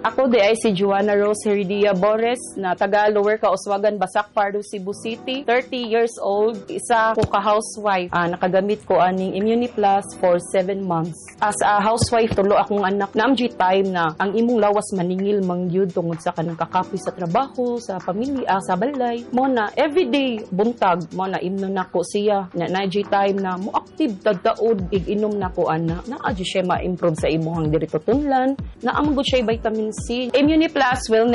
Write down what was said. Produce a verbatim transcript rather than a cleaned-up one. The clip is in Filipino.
Ako di ay si Joanna Rose Heredia Bores na taga Lower Kauswagan, Basak, Pardo, Cebu City. thirty years old, isa ko ka-housewife. Ah, nakagamit ko aning Immuniplus for seven months. As a housewife, tulo akong anak. Naamji time na ang imong lawas maningil mangyud tungod sa kanang kakapi sa trabaho, sa pamilya, sa balay. Mo na everyday buntag mo na imno nako siya. Na naji time na mo active tagtaod ig-inom nako ana. Naa siya ma-improve sa imong dirito tunlan. Naamgod siya vitamin C. Immuniplus Wellness